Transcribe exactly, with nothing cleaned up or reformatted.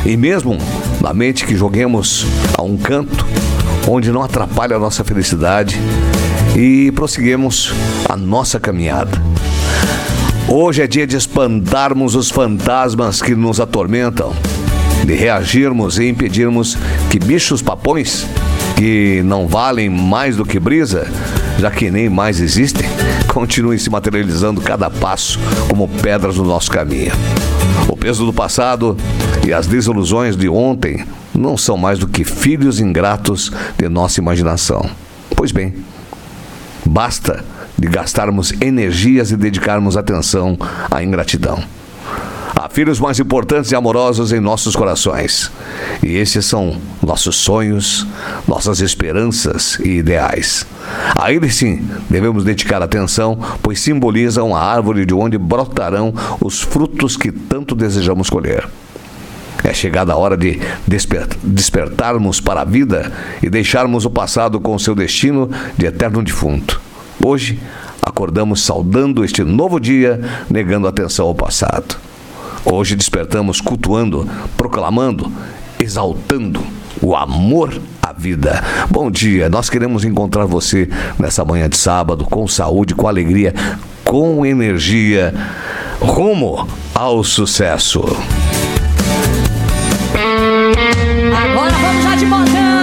E mesmo na mente que joguemos a um canto onde não atrapalha a nossa felicidade e prosseguimos a nossa caminhada. Hoje é dia de espantarmos os fantasmas que nos atormentam, de reagirmos e impedirmos que bichos papões, que não valem mais do que brisa, já que nem mais existem, continuem se materializando cada passo como pedras no nosso caminho. O peso do passado e as desilusões de ontem não são mais do que filhos ingratos de nossa imaginação. Pois bem, basta de gastarmos energias e dedicarmos atenção à ingratidão. Há filhos mais importantes e amorosos em nossos corações. E esses são nossos sonhos, nossas esperanças e ideais. A eles sim devemos dedicar atenção, pois simbolizam a árvore de onde brotarão os frutos que tanto desejamos colher. É chegada a hora de desper- despertarmos para a vida e deixarmos o passado com seu destino de eterno defunto. Hoje, acordamos saudando este novo dia, negando atenção ao passado. Hoje despertamos cultuando, proclamando, exaltando o amor à vida. Bom dia, nós queremos encontrar você nessa manhã de sábado, com saúde, com alegria, com energia, rumo ao sucesso. Agora vamos já de modão.